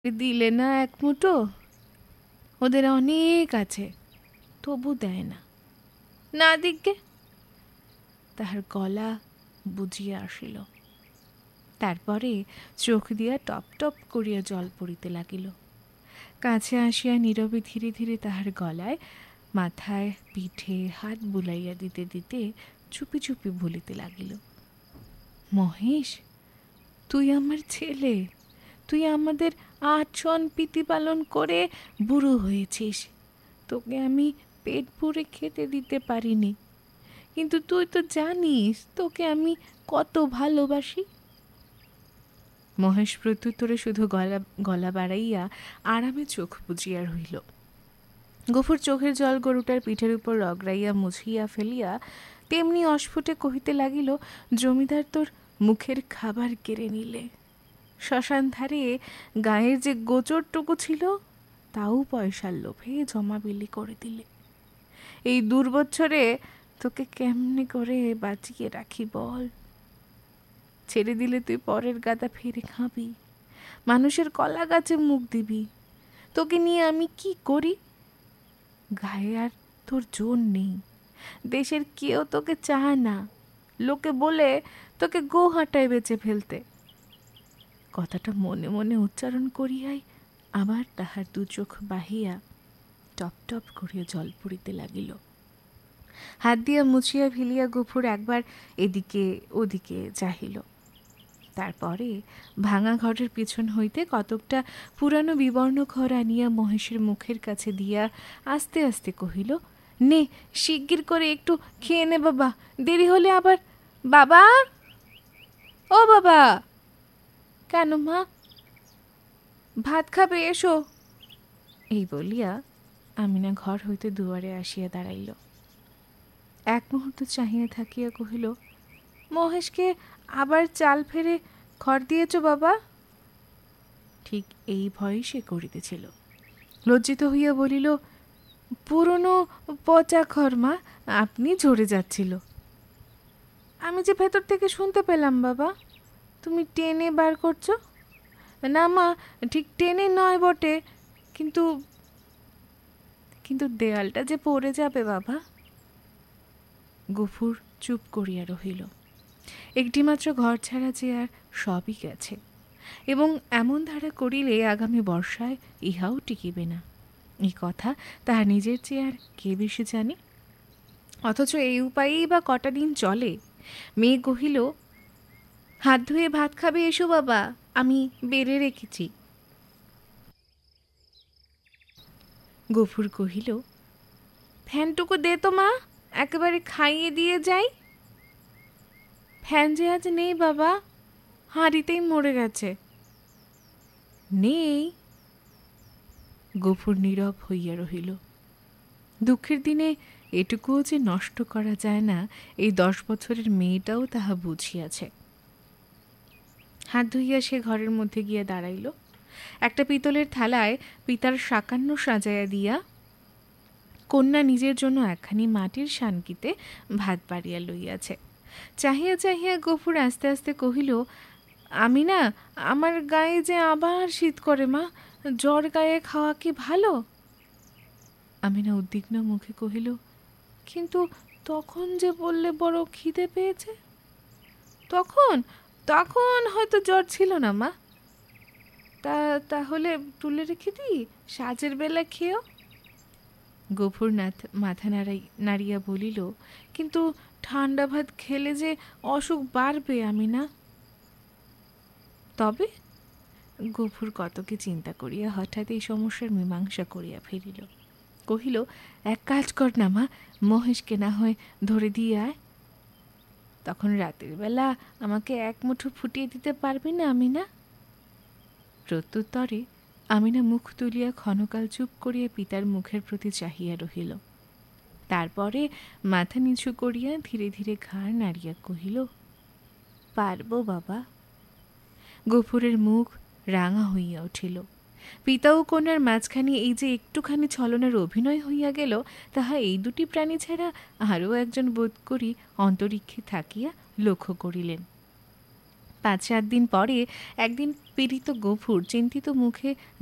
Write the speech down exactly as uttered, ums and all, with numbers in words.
দিলে না এক মুঠো, ওদের অনেক আছে, তবু দেয় না। না দিকে তাহার গলা বুঝিয়া আসিল। তারপরে চোখ দিয়া টপ টপ করিয়া জল পড়িতে লাগিল। কাছে আসিয়া নীরবে ধীরে ধীরে তাহার গলায়, মাথায়, পিঠে হাত বুলাইয়া দিতে দিতে চুপি চুপি বলিতে লাগিল, মহেশ, তুই আমার ছেলে, তুই আমাদের আটজন পিতি পালন করে বুড়ো হয়েছিস। তোকে আমি পেট ভরে খেতে দিতে পারিনি, কিন্তু তুই তো জানিস তোকে আমি কত ভালোবাসি। মহেশ প্রত্যুত্তরে শুধু গলা গলা বাড়াইয়া আরামে চোখ বুজিয়া রহিল। গফুর চোখের জল গরুটার পিঠের উপর রগড়াইয়া মুছিয়া ফেলিয়া তেমনি অস্ফুটে কহিতে লাগিল, জমিদার তোর মুখের খাবার কেড়ে নিলে। শ্মশান ধারে গায়ের যে গোচরটুকু ছিল তাও পয়সার লোভে জমা বিলি করে দিলে। এই দুর্বৎসরে তোকে কেমনে করে বাঁচিয়ে রাখি বল? ছেড়ে দিলে তুই পরের গাদা ফিরে খাবি, মানুষের কলা গাছে মুখ দিবি। তোকে নিয়ে আমি কি করি? গায়ে আর তোর জোর নেই, দেশের কেউ তোকে চায় না, লোকে বলে তোকে গোহাটায় বেচে ফেলতে। কথাটা মনে মনে উচ্চারণ করিয়াই আবার তাহার দু চোখ বাহিয়া টপ টপ করিয়া জল পড়িতে লাগিল। হাত দিয়া মুছিয়া ফেলিয়া গফুর একবার এদিকে ওদিকে চাহিল। তারপরে ভাঙা ঘরের পিছন হইতে কতকটা পুরানো বিবর্ণ খড় আনিয়া মহেশের মুখের কাছে দিয়া আস্তে আস্তে কহিল, নে শিগগির করে একটু খেয়ে নে বাবা, দেরি হলে আবার। বাবা, ও বাবা। কেন মা? ভাত খাবে, এসো। এই বলিয়া আমিনা ঘর হইতে দুয়ারে আসিয়া দাঁড়াইল। এক মুহূর্ত চাহিয়া থাকিয়া কহিল, মহেশকে আবার চাল ফেরে খড় দিয়েছ বাবা? ঠিক এই ভয়ই সে করিতেছিল। লজ্জিত হইয়া বলিল, পুরনো পচা খড় মা, আপনি ঝরে যাচ্ছিল। আমি যে ভেতর থেকে শুনতে পেলাম বাবা, তুমি টেনে বার করছো। না মা, ঠিক টেনে নয় বটে, কিন্তু কিন্তু দেয়ালটা যে পড়ে যাবে বাবা। গফুর চুপ করিয়া রহিল। একটিমাত্র ঘর ছাড়া যে আর সবই গেছে, এবং এমন ধারা করিলে আগামী বর্ষায় ইহাও টিকিবে না, এই কথা তাহার নিজের চেয়ে আর কে বেশি জানে। অথচ এই উপায়েই বা কটা দিন চলে। মেয়ে কহিল, হাত ধুয়ে ভাত খাবে, এসো বাবা, আমি বেড়ে রেখেছি। গফুর কহিল, ফ্যানটুকু দে তো মা, একেবারে খাইয়ে দিয়ে যাই। ফ্যান যে আজ নেই বাবা, হাঁড়িতেই মরে গেছে। নেই? গফুর নীরব হইয়া রহিল। দুঃখের দিনে এটুকুও যে নষ্ট করা যায় না, এই দশ বছরের মেয়েটাও তাহা বুঝিয়াছে। হাত ধুইয়া সে ঘরের মধ্যে গিয়া দাঁড়াইল। একটা পিতলের থালায় পিতার সাকান্ন সাজাইয়া দিয়া কন্যা নিজের জন্য একখানি মাটির শানকিতে ভাত বাড়িয়া লইয়াছে। চাহিয়া চাহিয়া গফুর আস্তে আস্তে কহিল, আমি না, আমার গায়ে যে আবার শীত করে মা, জ্বর গায়ে খাওয়া কি ভালো? আমিনা উদ্বিগ্ন মুখে কহিল, কিন্তু তখন যে বললে বড় খিদে পেয়েছে। তখন তখন হয়তো জ্বর ছিল না মা। তা তাহলে তুলে রেখে দিই, সাজের বেলা খেয়েও। গফুর মাথা নাড়াই নাড়িয়া বলিল, কিন্তু ঠান্ডা ভাত খেলে যে অসুখ বাড়বে আমি না। তবে গফুর কতকে চিন্তা করিয়া হঠাৎ এই সমস্যার মীমাংসা করিয়া ফিরিল। কহিল, এক কাজ কর না মা, মহেশকে না হয় ধরে দিয়ে আয়। তখন রাতের বেলা আমাকে এক মুঠো ফুটিয়ে দিতে পারবি না আমি না? প্রত্যুত্তরে আমিনা মুখ তুলিয়া ক্ষণকাল চুপ করিয়া পিতার মুখের প্রতি চাহিয়া রহিল। তারপরে মাথা নিচু করিয়া ধীরে ধীরে ঘাড় নাড়িয়া কহিল, পারবো বাবা। গফুরের মুখ রাঙা হইয়া উঠিল। পিতা ও কন্যার মাঝখানে এই যে একটুখানি ছলনার অভিনয় হইয়া গেল, তাহা এই দুটি প্রাণী ছাড়া আরও একজন বোধ করি অন্তরিক্ষে থাকিয়া লক্ষ্য করিলেন। পাঁচ সাত দিন পরে একদিন পীড়িত গফুর চিন্তিত মুখে